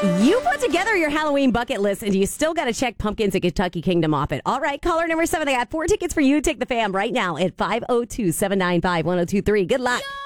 You put together your Halloween bucket list, and you still got to check Pumpkins at Kentucky Kingdom off it. All right, caller number 7. I got 4 tickets for you. Take the fam right now at 502-795-1023. Good luck.